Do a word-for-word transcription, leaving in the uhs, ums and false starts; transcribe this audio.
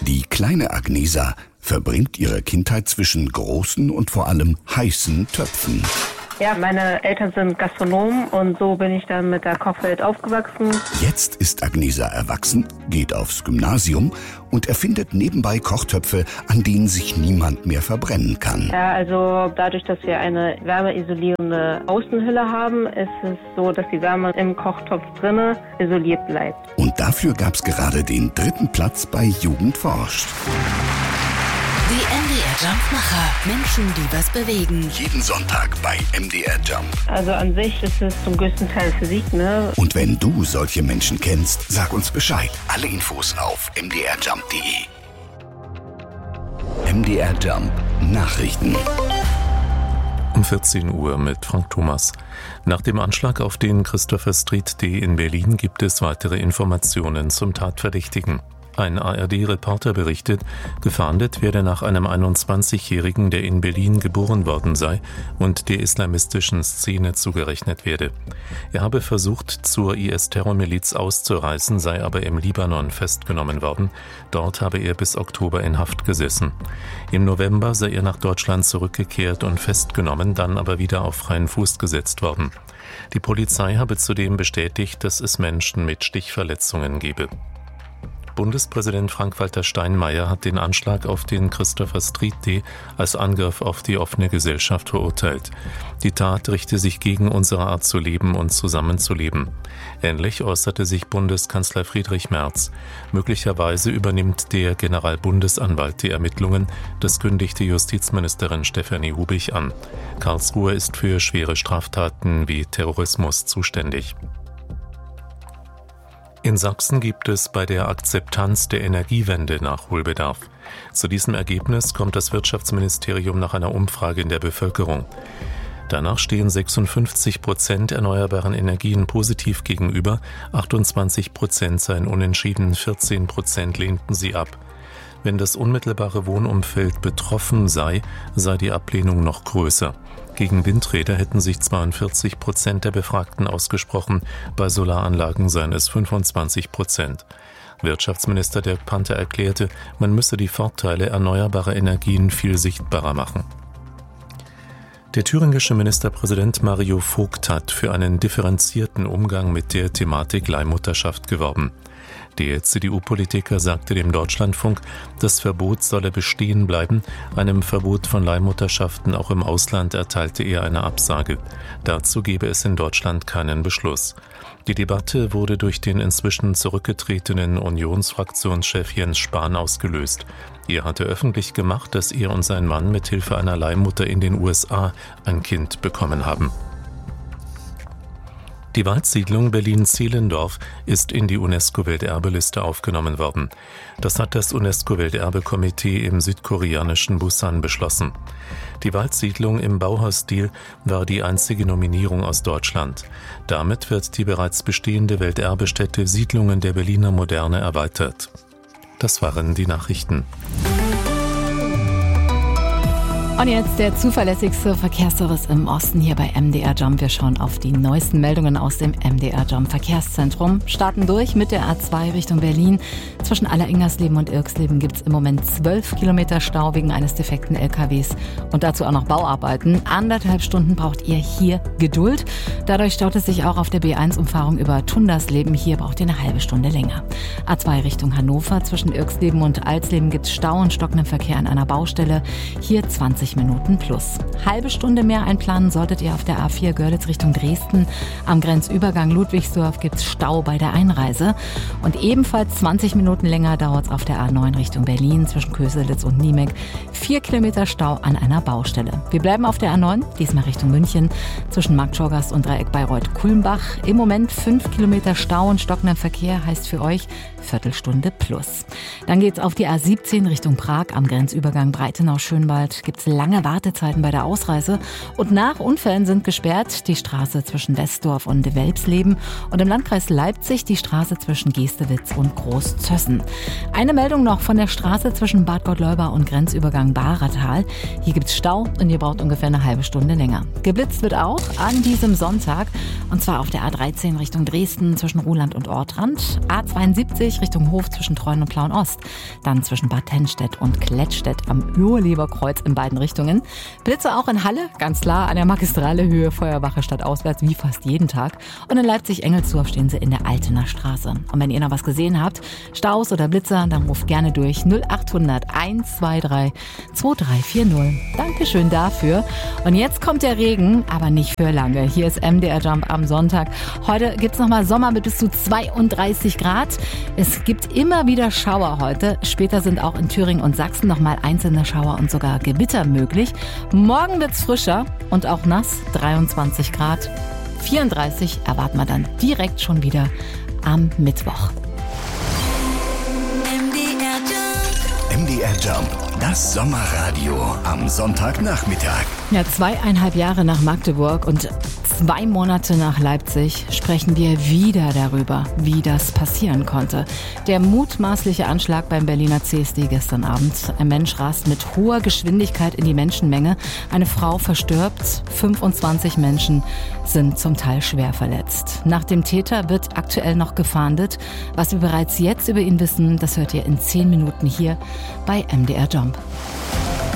Die kleine Agnesa verbringt ihre Kindheit zwischen großen und vor allem heißen Töpfen. Ja, meine Eltern sind Gastronomen und so bin ich dann mit der Kochwelt aufgewachsen. Jetzt ist Agnesa erwachsen, geht aufs Gymnasium und erfindet nebenbei Kochtöpfe, an denen sich niemand mehr verbrennen kann. Ja, also dadurch, dass wir eine wärmeisolierende Außenhülle haben, ist es so, dass die Wärme im Kochtopf drinne isoliert bleibt. Und dafür gab es gerade den dritten Platz bei Jugend forscht. Die M D R-Jumpmacher. Menschen, die was bewegen. Jeden Sonntag bei M D R Jump. Also an sich ist es zum größten Teil Physik, ne? Und wenn du solche Menschen kennst, sag uns Bescheid. Alle Infos auf m d r jump punkt d e. M D R Jump Nachrichten. Um vierzehn Uhr mit Frank Thomas. Nach dem Anschlag auf den Christopher Street D in Berlin gibt es weitere Informationen zum Tatverdächtigen. Ein A R D-Reporter berichtet, gefahndet werde nach einem einundzwanzigjährigen, der in Berlin geboren worden sei und der islamistischen Szene zugerechnet werde. Er habe versucht, zur I S-Terrormiliz auszureisen, sei aber im Libanon festgenommen worden. Dort habe er bis Oktober in Haft gesessen. Im November sei er nach Deutschland zurückgekehrt und festgenommen, dann aber wieder auf freien Fuß gesetzt worden. Die Polizei habe zudem bestätigt, dass es Menschen mit Stichverletzungen gebe. Bundespräsident Frank-Walter Steinmeier hat den Anschlag auf den Christopher Street D als Angriff auf die offene Gesellschaft verurteilt. Die Tat richte sich gegen unsere Art zu leben und zusammenzuleben. Ähnlich äußerte sich Bundeskanzler Friedrich Merz. Möglicherweise übernimmt der Generalbundesanwalt die Ermittlungen, das kündigte Justizministerin Stefanie Hubich an. Karlsruhe ist für schwere Straftaten wie Terrorismus zuständig. In Sachsen gibt es bei der Akzeptanz der Energiewende Nachholbedarf. Zu diesem Ergebnis kommt das Wirtschaftsministerium nach einer Umfrage in der Bevölkerung. Danach stehen sechsundfünfzig Prozent erneuerbaren Energien positiv gegenüber, achtundzwanzig Prozent seien unentschieden, vierzehn Prozent lehnten sie ab. Wenn das unmittelbare Wohnumfeld betroffen sei, sei die Ablehnung noch größer. Gegen Windräder hätten sich zweiundvierzig Prozent der Befragten ausgesprochen, bei Solaranlagen seien es fünfundzwanzig Prozent. Wirtschaftsminister Dirk Panther erklärte, man müsse die Vorteile erneuerbarer Energien viel sichtbarer machen. Der thüringische Ministerpräsident Mario Vogt hat für einen differenzierten Umgang mit der Thematik Leihmutterschaft geworben. Der C D U-Politiker sagte dem Deutschlandfunk, das Verbot solle bestehen bleiben. Einem Verbot von Leihmutterschaften auch im Ausland erteilte er eine Absage. Dazu gebe es in Deutschland keinen Beschluss. Die Debatte wurde durch den inzwischen zurückgetretenen Unionsfraktionschef Jens Spahn ausgelöst. Er hatte öffentlich gemacht, dass er und sein Mann mit Hilfe einer Leihmutter in den U S A ein Kind bekommen haben. Die Waldsiedlung Berlin-Zehlendorf ist in die UNESCO-Welterbeliste aufgenommen worden. Das hat das UNESCO-Welterbe-Komitee im südkoreanischen Busan beschlossen. Die Waldsiedlung im Bauhausstil war die einzige Nominierung aus Deutschland. Damit wird die bereits bestehende Welterbestätte Siedlungen der Berliner Moderne erweitert. Das waren die Nachrichten. Und jetzt der zuverlässigste Verkehrsservice im Osten hier bei M D R Jump. Wir schauen auf die neuesten Meldungen aus dem M D R Jump Verkehrszentrum. Starten durch mit der A zwei Richtung Berlin. Zwischen Aller-Ingersleben und Irksleben gibt es im Moment zwölf Kilometer Stau wegen eines defekten L K Ws und dazu auch noch Bauarbeiten. Anderthalb Stunden braucht ihr hier Geduld. Dadurch staut es sich auch auf der B eins Umfahrung über Tundersleben. Hier braucht ihr eine halbe Stunde länger. A zwei Richtung Hannover. Zwischen Irksleben und Alsleben gibt es Stau und stockenden Verkehr an einer Baustelle. Hier zwanzig Minuten plus. Halbe Stunde mehr einplanen solltet ihr auf der A vier Görlitz Richtung Dresden. Am Grenzübergang Ludwigsdorf gibt es Stau bei der Einreise. Und ebenfalls zwanzig Minuten länger dauert es auf der A neun Richtung Berlin zwischen Köselitz und Niemek. Vier Kilometer Stau an einer Baustelle. Wir bleiben auf der A neun, diesmal Richtung München, zwischen Marktschorgast und Dreieck Bayreuth-Kulmbach. Im Moment fünf Kilometer Stau und stockender Verkehr heißt für euch Viertelstunde plus. Dann geht's auf die A siebzehn Richtung Prag. Am Grenzübergang Breitenau-Schönwald gibt's lange Wartezeiten bei der Ausreise. Und nach Unfällen sind gesperrt die Straße zwischen Westdorf und Welpsleben und im Landkreis Leipzig die Straße zwischen Gestewitz und Großzössen. Eine Meldung noch von der Straße zwischen Bad Gottleuba und Grenzübergang Bahratal. Hier gibt's Stau und ihr braucht ungefähr eine halbe Stunde länger. Geblitzt wird auch an diesem Sonntag und zwar auf der A dreizehn Richtung Dresden zwischen Ruhland und Ortrand, A zweiundsiebzig Richtung Hof zwischen Treuen und Plauen-Ost, dann zwischen Bad Tennstedt und Klettstedt am Urleberkreuz in beiden Richtungen. Blitze auch in Halle, ganz klar an der Magistrale Höhe Feuerwache stadtauswärts wie fast jeden Tag. Und in Leipzig-Engelsdorf stehen sie in der Altener Straße. Und wenn ihr noch was gesehen habt, Staus oder Blitzer, dann ruft gerne durch null acht hundert eins zwei drei zwei drei vier null. Dankeschön dafür. Und jetzt kommt der Regen, aber nicht für lange. Hier ist M D R Jump am Sonntag. Heute gibt's nochmal Sommer mit bis zu zweiunddreißig Grad. Es gibt immer wieder Schauer heute. Später sind auch in Thüringen und Sachsen nochmal einzelne Schauer und sogar Gewitter möglich. Morgen wird's frischer und auch nass, dreiundzwanzig Grad. vierunddreißig erwarten wir dann direkt schon wieder am Mittwoch. M D R Jump, das Sommerradio am Sonntagnachmittag. Ja, zweieinhalb Jahre nach Magdeburg und zwei Monate nach Leipzig sprechen wir wieder darüber, wie das passieren konnte. Der mutmaßliche Anschlag beim Berliner C S D gestern Abend. Ein Mensch rast mit hoher Geschwindigkeit in die Menschenmenge. Eine Frau verstirbt. fünfundzwanzig Menschen sind zum Teil schwer verletzt. Nach dem Täter wird aktuell noch gefahndet. Was wir bereits jetzt über ihn wissen, das hört ihr in zehn Minuten hier bei M D R Jump.